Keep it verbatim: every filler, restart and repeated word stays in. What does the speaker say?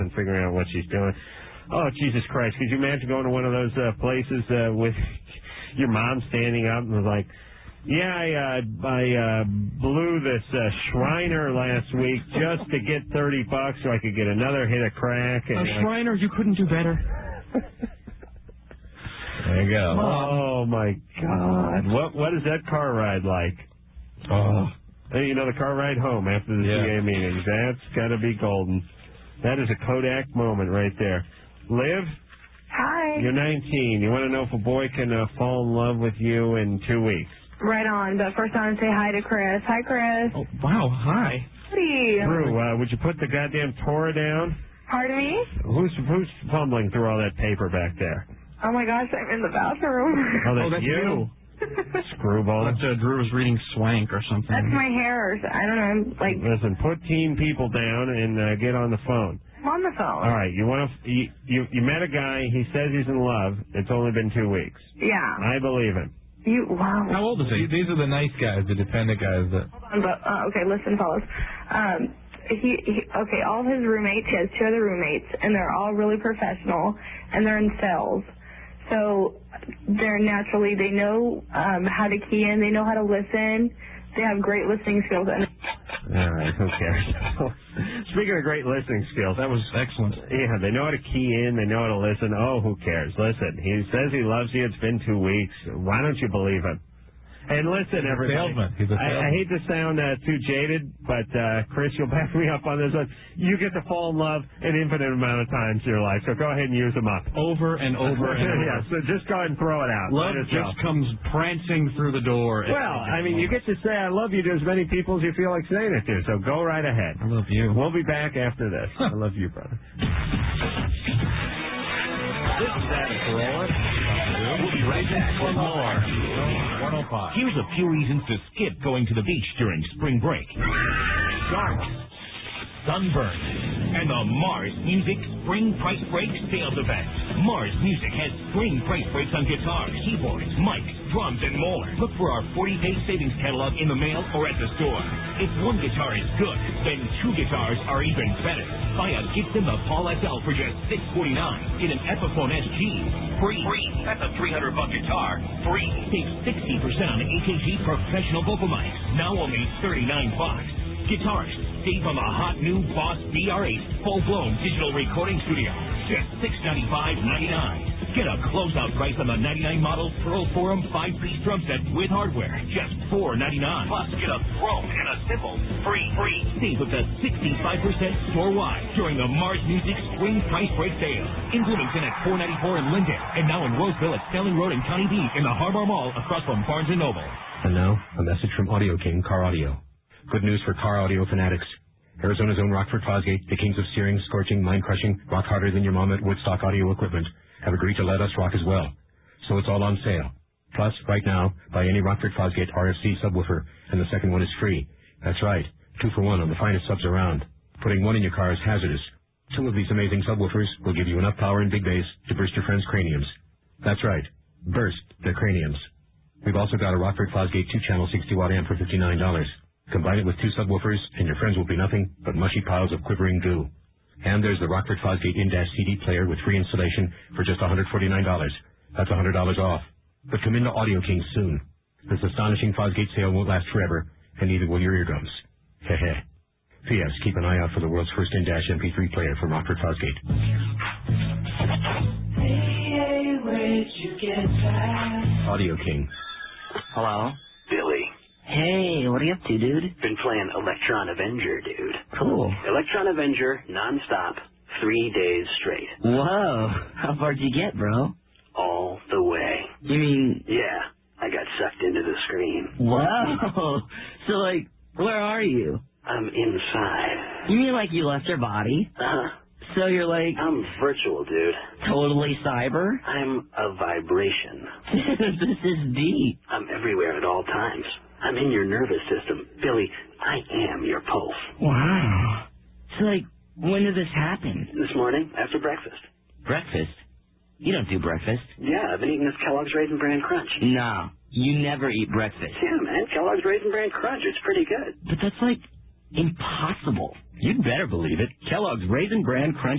and figuring out what she's doing. Oh, Jesus Christ. Could you imagine going to one of those uh, places uh, with your mom standing up and was like, yeah, I, uh, I uh, blew this uh, Shriner last week just to get thirty bucks so I could get another hit of crack. And, a uh, Shriner? You couldn't do better. There you go. Oh, my God. What What is that car ride like? Oh. Hey, you know, the car ride home after the yeah. C A meetings. That's got to be golden. That is a Kodak moment right there. Liv? Hi. You're nineteen. You want to know if a boy can uh, fall in love with you in two weeks? Right on. But first I want to say hi to Chris. Hi, Chris. Oh, wow. Hi. Hey. Drew, uh, would you put the goddamn Torah down? Pardon me? Who's who's fumbling through all that paper back there? Oh, my gosh. I'm in the bathroom. Oh, that's, oh, that's you. Screwball. I thought uh, Drew was reading Swank or something. That's my hair. I don't know. I'm like. Listen, put teen people down and uh, get on the phone. I'm on the phone. All right. You want to? You, you you met a guy. He says he's in love. It's only been two weeks. Yeah. I believe him. You wow. How old is he? These are the nice guys, the dependent guys. That. Hold on, but uh, okay. Listen, fellas. Um, he, he okay. All of his roommates. He has two other roommates, and they're all really professional, and they're in sales. So they're naturally, they know um, how to key in. They know how to listen. They have great listening skills. And all right, who cares? Speaking of great listening skills, that was excellent. Yeah, they know how to key in. They know how to listen. Oh, who cares? Listen, he says he loves you. It's been two weeks. Why don't you believe him? And listen, He's everybody. A salesman. He's a salesman. I, I hate to sound uh, too jaded, but uh, Chris, you'll back me up on this one. You get to fall in love an infinite amount of times in your life, so go ahead and use them up. Over and over and over. Yeah, so just go ahead and throw it out. Love just well. comes prancing through the door. Well, I mean, you get to say I love you to as many people as you feel like saying it to, so go right ahead. I love you. We'll be back after this. I love you, brother. This is Adam Carolla. We'll be right back with more. one oh five. Here's a few reasons to skip going to the beach during spring break. Sharks, sunburn, and the Mars Music Spring Price Break Sales Event. Mars Music has spring price breaks on guitars, keyboards, mics, drums, and more. Look for our forty-day savings catalog in the mail or at the store. If one guitar is good, then two guitars are even better. Buy a Gibson Les Paul S L for just six forty-nine. Get an Epiphone S G. Free. Free. That's a three hundred buck guitar. Free. Save sixty percent on A K G professional vocal mics. Now only thirty-nine bucks. Guitarists, save on the hot new Boss B R eight full-blown digital recording studio. Just six ninety-five ninety-nine. Get a closeout price on the ninety-nine model Pearl Forum five-piece drum set with hardware. Just four ninety-nine. Plus, get a throne and a cymbal. Free. Free. Save up to sixty-five percent store-wide during the Mars Music Spring Price Break Sale. In Bloomington at four ninety-four in Linden. And now in Roseville at Stelling Road and County Beach in the Harbor Mall across from Barnes and Noble. And now, a message from Audio King Car Audio. Good news for car audio fanatics. Arizona's own Rockford Fosgate, the kings of searing, scorching, mind-crushing, rock harder than your mom at Woodstock audio equipment, have agreed to let us rock as well. So it's all on sale. Plus, right now, buy any Rockford Fosgate R F C subwoofer, and the second one is free. That's right, two for one on the finest subs around. Putting one in your car is hazardous. Two of these amazing subwoofers will give you enough power and big bass to burst your friends' craniums. That's right, burst their craniums. We've also got a Rockford Fosgate two-channel sixty watt amp for fifty-nine dollars. Combine it with two subwoofers, and your friends will be nothing but mushy piles of quivering goo. And there's the Rockford Fosgate in-dash C D player with free installation for just one hundred forty-nine dollars. That's one hundred dollars off. But come into Audio King soon. This astonishing Fosgate sale won't last forever, and neither will your eardrums. Heh. P S. Keep an eye out for the world's first in-dash M P three player from Rockford Fosgate. Hey, where'd you get that? Audio King. Hello? Billy. Hey, what are you up to, dude? Been playing Electron Avenger, dude. Cool. Electron Avenger, non-stop, three days straight. Whoa. How far did you get, bro? All the way. You mean... Yeah, I got sucked into the screen. Whoa. So, like, where are you? I'm inside. You mean like you left your body? Uh-huh. So you're like... I'm virtual, dude. Totally cyber? I'm a vibration. This is deep. I'm everywhere at all times. I'm in your nervous system. Billy, I am your pulse. Wow. So, like, when did this happen? This morning, after breakfast. Breakfast? You don't do breakfast. Yeah, I've been eating this Kellogg's Raisin Bran Crunch. No, you never eat breakfast. Yeah, man, Kellogg's Raisin Bran Crunch. It's pretty good. But that's, like, impossible. You'd better believe it. Kellogg's Raisin Bran Crunch